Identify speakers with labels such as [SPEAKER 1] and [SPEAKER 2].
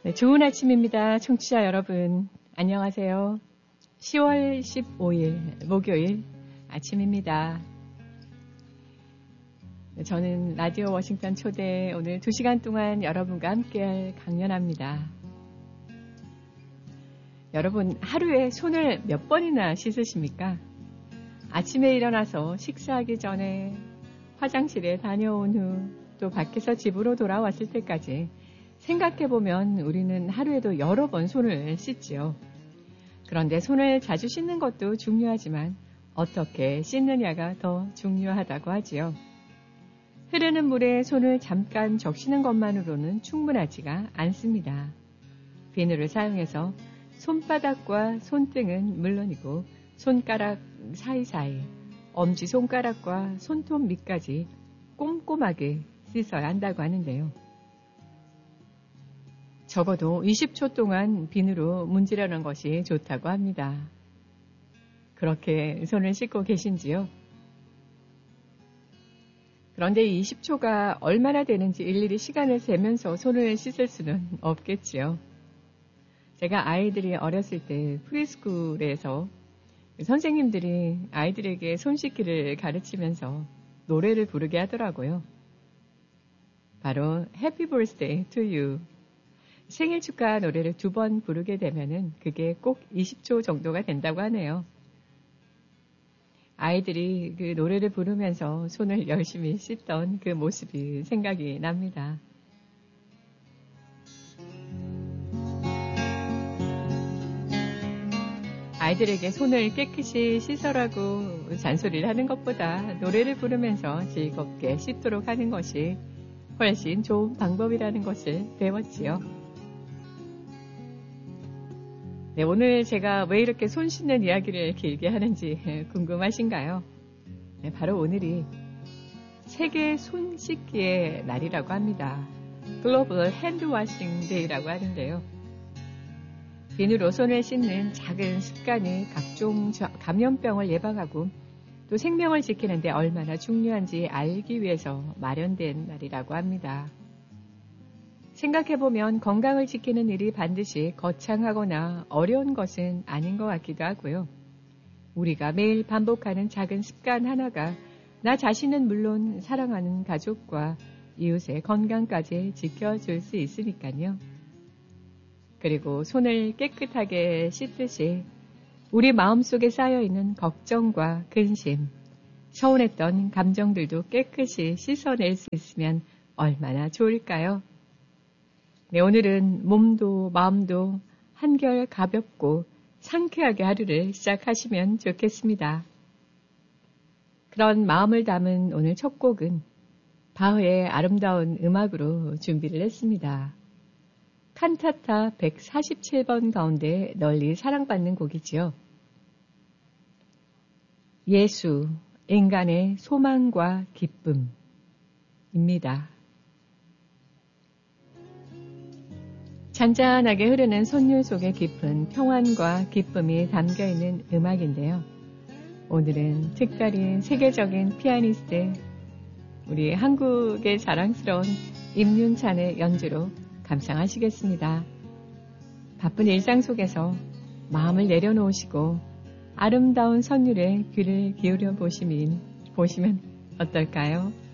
[SPEAKER 1] 네, 좋은 아침입니다. 청취자 여러분. 안녕하세요. 10월 15일 목요일 아침입니다. 네, 저는 라디오 워싱턴 초대 오늘 2시간 동안 여러분과 함께할 강연합니다. 여러분 하루에 손을 몇 번이나 씻으십니까? 아침에 일어나서 식사하기 전에 화장실에 다녀온 후 또 밖에서 집으로 돌아왔을 때까지 생각해보면 우리는 하루에도 여러 번 손을 씻지요. 그런데 손을 자주 씻는 것도 중요하지만 어떻게 씻느냐가 더 중요하다고 하지요. 흐르는 물에 손을 잠깐 적시는 것만으로는 충분하지가 않습니다. 비누를 사용해서 손바닥과 손등은 물론이고 손가락 사이사이, 엄지손가락과 손톱 밑까지 꼼꼼하게 씻어야 한다고 하는데요. 적어도 20초 동안 비누로 문지르는 것이 좋다고 합니다. 그렇게 손을 씻고 계신지요? 그런데 20초가 얼마나 되는지 일일이 시간을 세면서 손을 씻을 수는 없겠지요. 제가 아이들이 어렸을 때 프리스쿨에서 선생님들이 아이들에게 손 씻기를 가르치면서 노래를 부르게 하더라고요. 바로 Happy Birthday to You. 생일 축하 노래를 2번 부르게 되면은 그게 꼭 20초 정도가 된다고 하네요. 아이들이 그 노래를 부르면서 손을 열심히 씻던 그 모습이 생각이 납니다. 아이들에게 손을 깨끗이 씻어라고 잔소리를 하는 것보다 노래를 부르면서 즐겁게 씻도록 하는 것이 훨씬 좋은 방법이라는 것을 배웠지요. 네, 오늘 제가 왜 이렇게 손 씻는 이야기를 길게 하는지 궁금하신가요? 네, 바로 오늘이 세계 손 씻기의 날이라고 합니다. 글로벌 핸드워싱 데이라고 하는데요. 비누로 손을 씻는 작은 습관이 각종 감염병을 예방하고 또 생명을 지키는데 얼마나 중요한지 알기 위해서 마련된 날이라고 합니다. 생각해보면 건강을 지키는 일이 반드시 거창하거나 어려운 것은 아닌 것 같기도 하고요. 우리가 매일 반복하는 작은 습관 하나가 나 자신은 물론 사랑하는 가족과 이웃의 건강까지 지켜줄 수 있으니까요. 그리고 손을 깨끗하게 씻듯이 우리 마음속에 쌓여있는 걱정과 근심, 서운했던 감정들도 깨끗이 씻어낼 수 있으면 얼마나 좋을까요? 네, 오늘은 몸도 마음도 한결 가볍고 상쾌하게 하루를 시작하시면 좋겠습니다. 그런 마음을 담은 오늘 첫 곡은 바흐의 아름다운 음악으로 준비를 했습니다. 칸타타 147번 가운데 널리 사랑받는 곡이지요. 예수, 인간의 소망과 기쁨입니다. 잔잔하게 흐르는 손율 속에 깊은 평안과 기쁨이 담겨있는 음악인데요. 오늘은 특별히 세계적인 피아니스트, 우리 한국의 자랑스러운 임윤찬의 연주로 감상하시겠습니다. 바쁜 일상 속에서 마음을 내려놓으시고 아름다운 선율에 귀를 기울여 보시면 어떨까요?